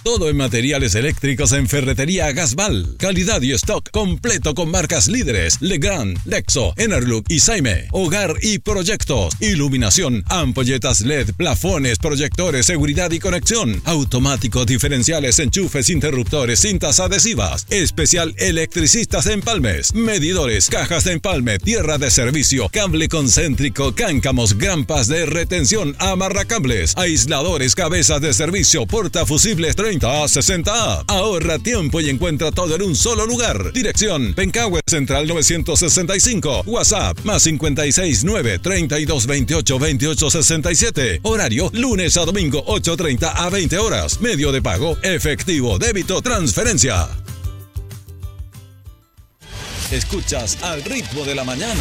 Todo en materiales eléctricos en Ferretería Gasval. Calidad y stock completo con marcas líderes: Legrand, Lexo, Enerlook y Saime. Hogar y proyectos. Iluminación, ampolletas LED, plafones, proyectores, seguridad y conexión. Automáticos, diferenciales, enchufes, interruptores, cintas adhesivas. Especial electricistas empalmes. Medidores, cajas de empalme, tierra de servicio, cable concéntrico, cáncamos, grampas de retención, amarracables, aisladores, cabezas de servicio, portafusibles 30A, 60A. Ahorra tiempo y encuentra todo en un solo lugar. Dirección: Pencahue Central 965. WhatsApp: +56 9 32 28 28 67. Horario: lunes a domingo 8:30 a 20 horas. Medio de pago: efectivo, débito, transferencia. Escuchas Al Ritmo de la Mañana.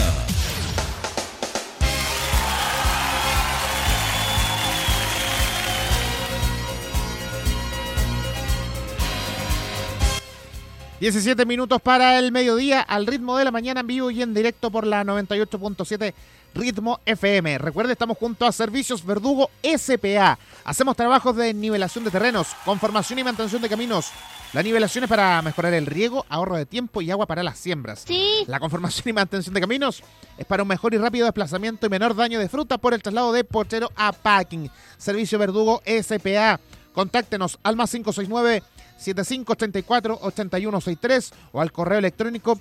...17 para el mediodía, Al Ritmo de la Mañana, en vivo y en directo por la 98.7 Ritmo FM. Recuerde, estamos junto a Servicios Verdugo S.p.A. Hacemos trabajos de nivelación de terrenos, conformación y mantención de caminos. La nivelación es para mejorar el riego, ahorro de tiempo y agua para las siembras. Sí. La conformación y mantención de caminos es para un mejor y rápido desplazamiento y menor daño de fruta por el traslado de pochero a packing. Servicio Verdugo S.p.A. Contáctenos al +569 7584-8163 o al correo electrónico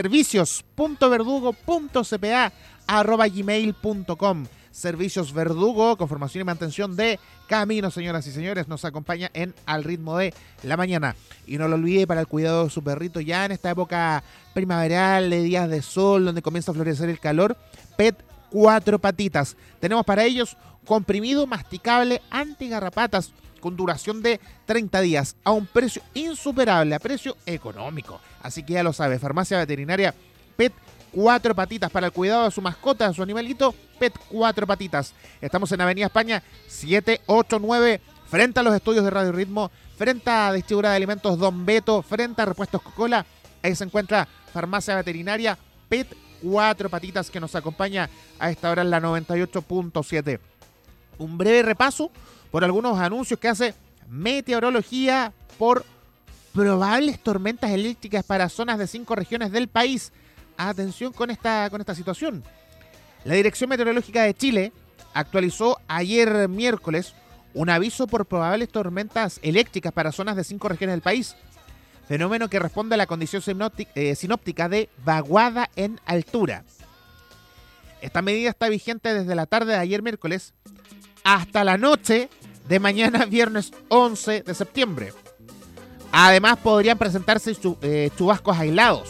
servicios.verdugo.cpa@gmail.com. Servicios Verdugo, conformación y mantención de caminos, señoras y señores, nos acompaña en Al Ritmo de la Mañana. Y no lo olvide, para el cuidado de su perrito, ya en esta época primaveral, de días de sol, donde comienza a florecer el calor, Pet 4 Patitas. Tenemos para ellos comprimido masticable antigarrapatas, con duración de 30 días, a un precio insuperable, a precio económico. Así que ya lo sabe, Farmacia Veterinaria Pet 4 Patitas, para el cuidado de su mascota, de su animalito, Pet 4 Patitas. Estamos en Avenida España 789, frente a los estudios de Radio Ritmo, frente a Distribuidora de Alimentos Don Beto, frente a Repuestos Coca-Cola. Ahí se encuentra Farmacia Veterinaria Pet 4 Patitas, que nos acompaña a esta hora en la 98.7. Un breve repaso por algunos anuncios que hace Meteorología por probables tormentas eléctricas para zonas de 5 regiones del país. Atención con esta situación. La Dirección Meteorológica de Chile actualizó ayer miércoles un aviso por probables tormentas eléctricas para zonas de 5 regiones del país, fenómeno que responde a la condición sinóptica de vaguada en altura. Esta medida está vigente desde la tarde de ayer miércoles hasta la noche de mañana viernes 11 de septiembre. Además, podrían presentarse chubascos aislados.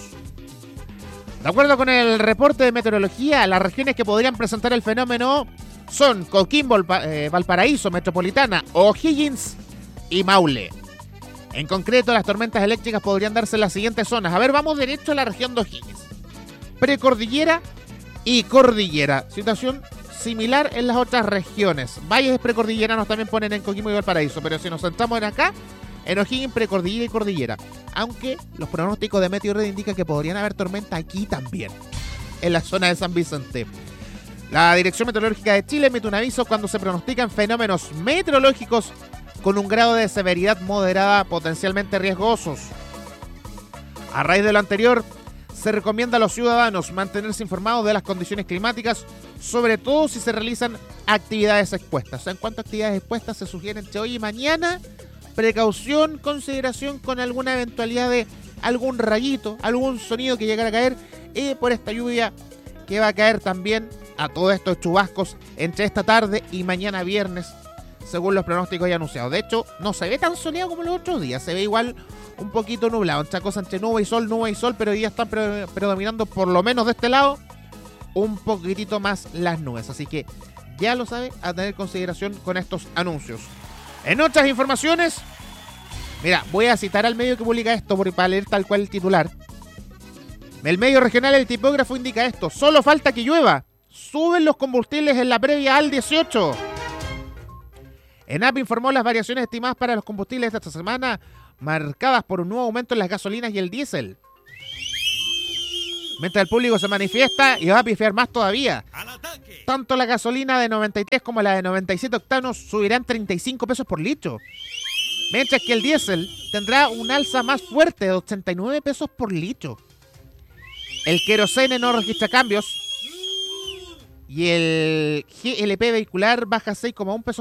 De acuerdo con el reporte de meteorología, las regiones que podrían presentar el fenómeno son Coquimbo, Valparaíso, Metropolitana, O'Higgins y Maule. En concreto, las tormentas eléctricas podrían darse en las siguientes zonas. A ver, vamos derecho a la región de O'Higgins. Precordillera y cordillera. Situación similar en las otras regiones. Valles precordilleranos también ponen en Coquimbo y Valparaíso, pero si nos centramos en acá, en O'Higgins, precordillera y cordillera. Aunque los pronósticos de Meteorred indican que podrían haber tormenta aquí también, en la zona de San Vicente. La Dirección Meteorológica de Chile emite un aviso cuando se pronostican fenómenos meteorológicos con un grado de severidad moderada potencialmente riesgosos. A raíz de lo anterior, se recomienda a los ciudadanos mantenerse informados de las condiciones climáticas, sobre todo si se realizan actividades expuestas. En cuanto a actividades expuestas, se sugiere entre hoy y mañana precaución, consideración con alguna eventualidad de algún rayito, algún sonido que llegara a caer por esta lluvia que va a caer también a todos estos chubascos entre esta tarde y mañana viernes, según los pronósticos ya anunciados. De hecho, no se ve tan soleado como los otros días, se ve igual un poquito nublado, otra cosa entre nube y sol, pero hoy día están predominando, por lo menos de este lado, un poquitito más las nubes. Así que ya lo sabe, a tener consideración con estos anuncios. En otras informaciones, mira, voy a citar al medio que publica esto para leer tal cual el titular. El medio regional El Tipógrafo indica esto: solo falta que llueva, suben los combustibles en la previa al 18. ENAP informó las variaciones estimadas para los combustibles de esta semana, marcadas por un nuevo aumento en las gasolinas y el diésel. Mientras el público se manifiesta y va a pifiar más todavía. Tanto la gasolina de 93 como la de 97 octanos subirán 35 pesos por litro. Mientras que el diésel tendrá un alza más fuerte de 89 pesos por litro. El querosene no registra cambios. Y el GLP vehicular baja 6,1 pesos